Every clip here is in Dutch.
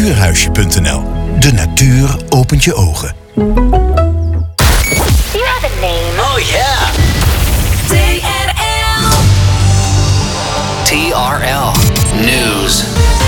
Natuurhuisje.nl. De natuur opent je ogen. You have a name. Oh yeah. TRL News.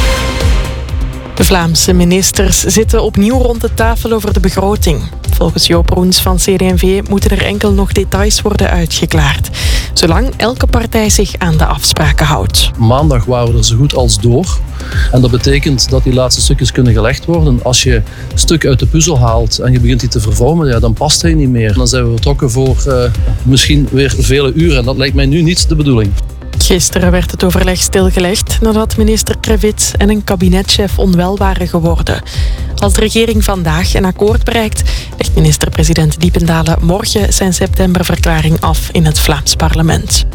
De Vlaamse ministers zitten opnieuw rond de tafel over de begroting. Volgens Joop Roens van CD&V moeten er enkel nog details worden uitgeklaard. Zolang elke partij zich aan de afspraken houdt. Maandag waren we er zo goed als door. En dat betekent dat die laatste stukjes kunnen gelegd worden. Als je een stuk uit de puzzel haalt en je begint die te vervormen, ja, dan past hij niet meer. Dan zijn we vertrokken voor misschien weer vele uren. En dat lijkt mij nu niet de bedoeling. Gisteren werd het overleg stilgelegd nadat minister Krevits en een kabinetchef onwel waren geworden. Als de regering vandaag een akkoord bereikt, legt minister-president Diependalen morgen zijn septemberverklaring af in het Vlaams parlement.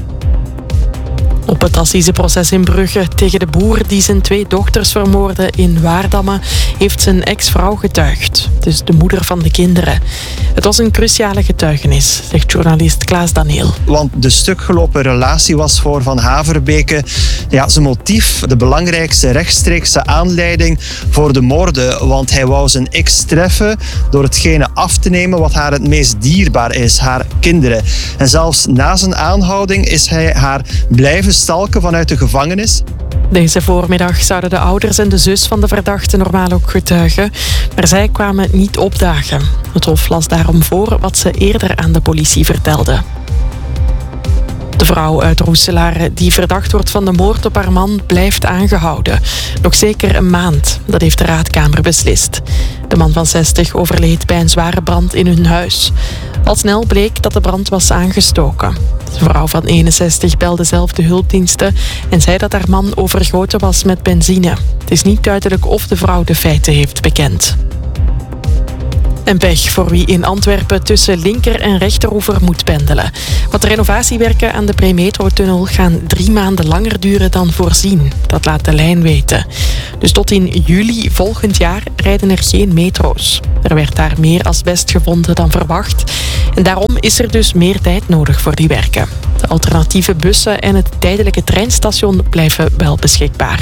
Op het assiseproces in Brugge tegen de boer die zijn 2 dochters vermoordde in Waardamme heeft zijn ex-vrouw getuigd. Dus de moeder van de kinderen. Het was een cruciale getuigenis, zegt journalist Klaas Daniel. Want de stukgelopen relatie was voor Van Haverbeke zijn motief, de belangrijkste rechtstreekse aanleiding voor de moorden. Want hij wou zijn ex treffen door hetgene af te nemen wat haar het meest dierbaar is, haar kinderen. En zelfs na zijn aanhouding is hij haar blijven stalken vanuit de gevangenis. Deze voormiddag zouden de ouders en de zus van de verdachte normaal ook getuigen, maar zij kwamen niet opdagen. Het Hof las daarom voor wat ze eerder aan de politie vertelde. De vrouw uit Roeselare die verdacht wordt van de moord op haar man blijft aangehouden. Nog zeker een maand, dat heeft de raadkamer beslist. De man van 60 overleed bij een zware brand in hun huis. Al snel bleek dat de brand was aangestoken. De vrouw van 61 belde zelf de hulpdiensten en zei dat haar man overgoten was met benzine. Het is niet duidelijk of de vrouw de feiten heeft bekend. En pech voor wie in Antwerpen tussen linker- en rechteroever moet pendelen. Want de renovatiewerken aan de Premetro-tunnel gaan 3 maanden langer duren dan voorzien. Dat laat de lijn weten. Dus tot in juli volgend jaar rijden er geen metro's. Er werd daar meer asbest gevonden dan verwacht. En daarom is er dus meer tijd nodig voor die werken. De alternatieve bussen en het tijdelijke treinstation blijven wel beschikbaar.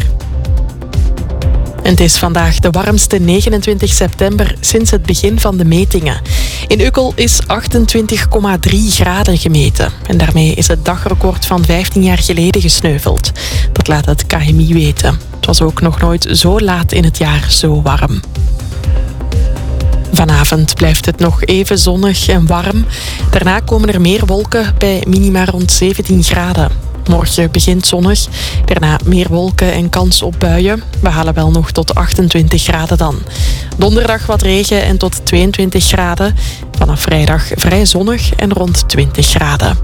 En het is vandaag de warmste 29 september sinds het begin van de metingen. In Ukkel is 28,3 graden gemeten. En daarmee is het dagrecord van 15 jaar geleden gesneuveld. Dat laat het KMI weten. Het was ook nog nooit zo laat in het jaar zo warm. Vanavond blijft het nog even zonnig en warm. Daarna komen er meer wolken bij minima rond 17 graden. Morgen begint zonnig, daarna meer wolken en kans op buien. We halen wel nog tot 28 graden dan. Donderdag wat regen en tot 22 graden. Vanaf vrijdag vrij zonnig en rond 20 graden.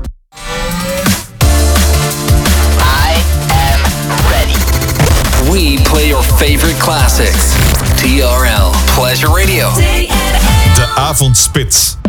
I am ready. We play your favorite classics. TRL Pleasure Radio. De Avondspits.